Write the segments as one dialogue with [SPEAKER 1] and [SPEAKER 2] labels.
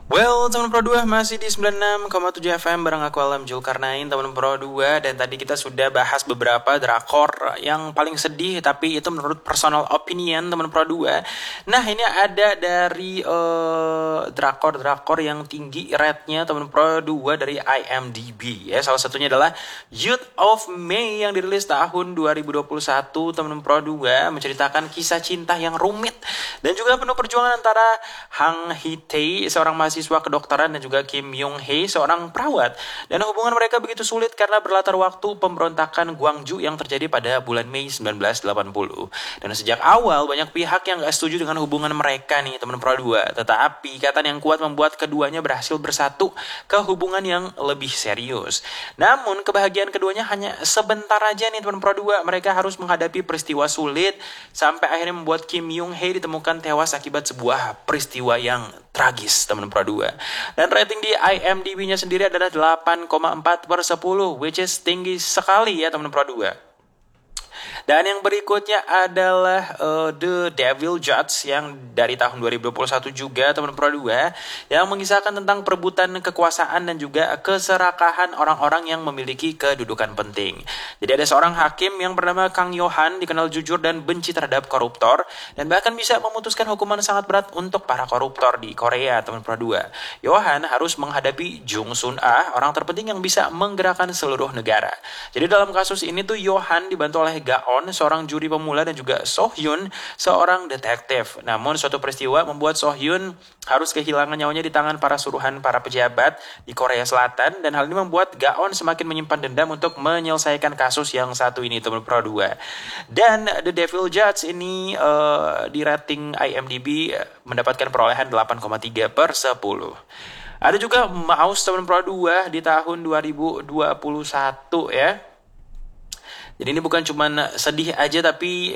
[SPEAKER 1] Well, teman Pro 2 masih di 96,7 FM bareng aku Alam Julkarnain, teman Pro 2. Dan tadi kita sudah bahas beberapa drakor yang paling sedih, tapi itu menurut personal opinion teman Pro 2. Nah, ini ada dari drakor-drakor yang tinggi rate-nya teman Pro 2 dari IMDb ya. Salah satunya adalah Youth of May yang dirilis tahun 2021 teman Pro 2, menceritakan kisah cinta yang rumit dan juga penuh perjuangan antara Hang Hee-tae, seorang mahasiswa kedokteran, dan juga Kim Young-hae, seorang perawat. Dan hubungan mereka begitu sulit karena berlatar waktu pemberontakan Gwangju yang terjadi pada bulan Mei 1980. Dan sejak awal banyak pihak yang gak setuju dengan hubungan mereka nih teman Pro 2. Tetapi ikatan yang kuat membuat keduanya berhasil bersatu ke hubungan yang lebih serius. Namun kebahagiaan keduanya hanya sebentar aja nih teman Pro 2. Mereka harus menghadapi peristiwa sulit sampai akhirnya membuat Kim Young-hae ditemukan tewas akibat sebuah peristiwa yang tragis teman Pro 2. Dan rating di IMDb-nya sendiri adalah 8,4/10, which is tinggi sekali ya teman Pro 2. Dan yang berikutnya adalah The Devil Judge yang dari tahun 2021 juga teman Pro 2, yang mengisahkan tentang perebutan kekuasaan dan juga keserakahan orang-orang yang memiliki kedudukan penting. Jadi ada seorang hakim yang bernama Kang Yohan, dikenal jujur dan benci terhadap koruptor, dan bahkan bisa memutuskan hukuman sangat berat untuk para koruptor di Korea teman Pro 2. Yohan harus menghadapi Jung Sun-ah, orang terpenting yang bisa menggerakkan seluruh negara. Jadi dalam kasus ini tuh Yohan dibantu oleh Gaon, seorang juri pemula, dan juga So-hyun, seorang detektif. Namun suatu peristiwa membuat So-hyun harus kehilangan nyawanya di tangan para suruhan para pejabat di Korea Selatan, dan hal ini membuat Gaon semakin menyimpan dendam untuk menyelesaikan kasus yang satu ini teman Pro 2. Dan The Devil Judge ini di rating IMDb mendapatkan perolehan 8,3/10. Ada juga Mouse teman Pro 2 di tahun 2021 ya. Jadi ini bukan cuma sedih aja, tapi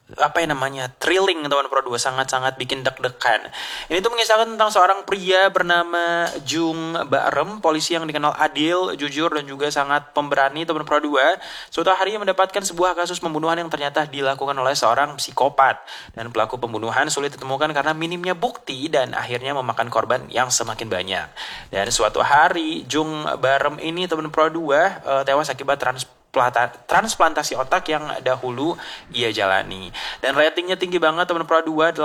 [SPEAKER 1] thrilling teman Pro 2, sangat-sangat bikin deg-degan. Ini tuh mengisahkan tentang seorang pria bernama Jung Ba-reum, polisi yang dikenal adil, jujur, dan juga sangat pemberani teman Pro 2. Suatu hari mendapatkan sebuah kasus pembunuhan yang ternyata dilakukan oleh seorang psikopat, dan pelaku pembunuhan sulit ditemukan karena minimnya bukti dan akhirnya memakan korban yang semakin banyak. Dan suatu hari Jung Ba-reum ini teman Pro 2 tewas akibat transplantasi otak yang dahulu ia jalani. Dan ratingnya tinggi banget teman Pro 2,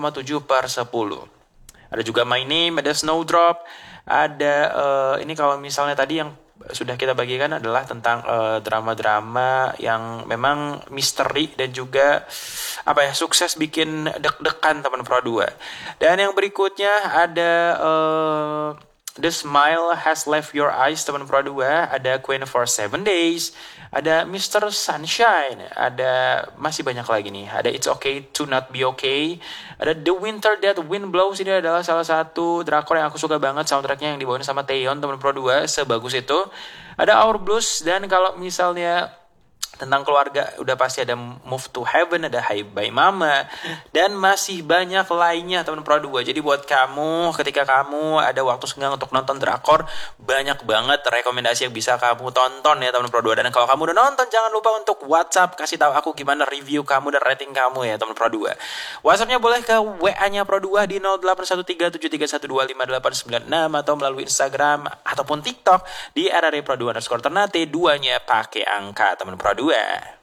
[SPEAKER 1] 8,7/10. Ada juga My Name, ada Snowdrop, ada ini kalau misalnya tadi yang sudah kita bagikan adalah tentang drama-drama yang memang misteri dan juga sukses bikin deg-degan teman Pro 2. Dan yang berikutnya ada The Smile Has Left Your Eyes teman Pro 2, ada Queen for 7 Days, ada Mr. Sunshine, ada masih banyak lagi nih. Ada It's Okay to Not Be Okay, ada The Winter That Wind Blows. Ini adalah salah satu drakor yang aku suka banget, soundtracknya yang dibawain sama Taeyeon teman Pro 2, sebagus itu. Ada Our Blues, dan kalau misalnya tentang keluarga udah pasti ada Move to Heaven, ada Hi Bye Mama, dan masih banyak lainnya teman Pro 2. Jadi buat kamu, ketika kamu ada waktu senggang untuk nonton drakor, banyak banget rekomendasi yang bisa kamu tonton ya teman Pro 2. Dan kalau kamu udah nonton, jangan lupa untuk WhatsApp, kasih tahu aku gimana review kamu dan rating kamu ya teman Pro 2. WhatsAppnya boleh ke WA-nya Pro 2 di 081373125896, atau melalui Instagram ataupun TikTok di @Pro 2_Ternate, 2-nya pakai angka teman Pro 2.